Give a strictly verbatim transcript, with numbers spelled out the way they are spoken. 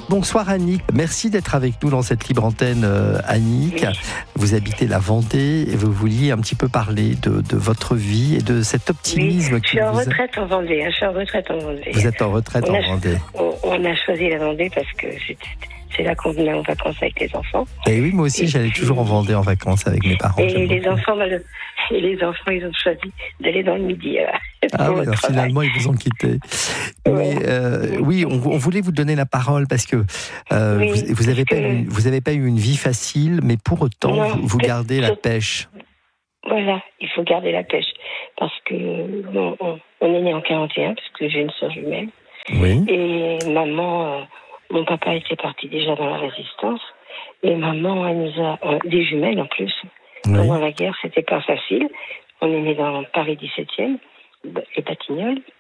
Bonsoir Annick, merci d'être avec nous dans cette libre antenne euh, Annick. Oui. Vous habitez la Vendée et vous vouliez un petit peu parler de, de votre vie et de cet optimisme. Oui, je suis en vous retraite a... en Vendée, hein, je suis en retraite en Vendée. Vous êtes en retraite on en a, Vendée. On, on a choisi la Vendée parce que c'est, c'est là qu'on venait en vacances avec les enfants. Et oui, moi aussi et j'allais puis, toujours en Vendée en vacances avec mes parents. Et les enfants, mal... et les enfants, ils ont choisi d'aller dans le Midi. Euh, ah oui, alors finalement ils vous ont quitté. Mais ouais. euh, oui, on, on voulait vous donner la parole parce que euh, oui, vous, vous avez pas que... eu, vous avez pas eu une vie facile, mais pour autant non, vous, vous gardez la pêche. Voilà, il faut garder la pêche parce que bon, on, on est né en quarante et un parce que j'ai une sœur jumelle. Oui. Et maman, euh, mon papa était parti déjà dans la résistance et maman elle nous a euh, des jumelles en plus. Oui. Pendant la guerre, c'était pas facile. On est né dans Paris dix-septième, les Batignolles.